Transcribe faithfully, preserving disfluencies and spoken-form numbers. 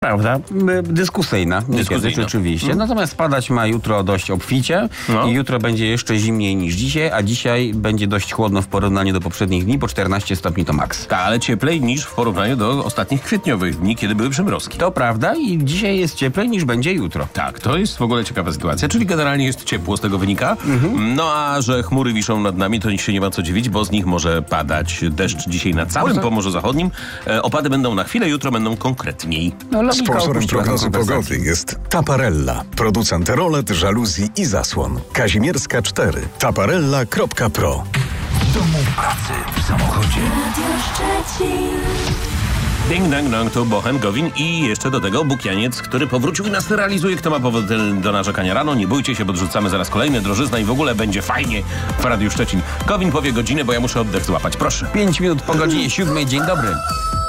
Prawda? Dyskusyjna. Dyskusyjna. Oczywiście. Hmm. Natomiast spadać ma jutro dość obficie no. i jutro będzie jeszcze zimniej niż dzisiaj, a dzisiaj będzie dość chłodno w porównaniu do poprzednich dni, po czternaście stopni to maks. Tak, ale cieplej niż w porównaniu do ostatnich kwietniowych dni, kiedy były przymrozki. To prawda i dzisiaj jest cieplej niż będzie jutro. Tak, to jest w ogóle ciekawa sytuacja, czyli generalnie jest ciepło, z tego wynika. Mhm. No a że chmury wiszą nad nami, to się nie ma co dziwić, bo z nich może padać deszcz dzisiaj na całym Pomorzu Zachodnim. E, opady będą na chwilę, jutro będą konkretniej. No, Sponsorem prognozy pogody jest Taparella, producent rolet, żaluzji i zasłon. Kazimierska cztery. taparella kropka pro. W domu, pracy, w samochodzie. Ding, dang, dang, to Bochen, Gowin i jeszcze do tego Bukianiec, który powrócił i nas realizuje. Kto ma powód do narzekania rano? Nie bójcie się, bo odrzucamy zaraz kolejne drożyzna i w ogóle będzie fajnie w Radiu Szczecin. Gowin powie godzinę, bo ja muszę oddech złapać. Proszę. Pięć minut po godzinie siódmej. Dzień dobry.